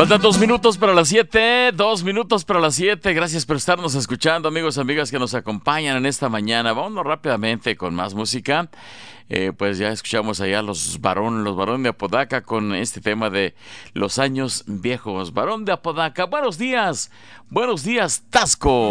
Faltan 2 minutos para las 7, 2 minutos para las 7. Gracias por estarnos escuchando, amigos y amigas que nos acompañan en esta mañana. Vámonos rápidamente con más música. Pues ya escuchamos allá los Barón de Apodaca con este tema de los años viejos. Barón de Apodaca, buenos días, Tasco.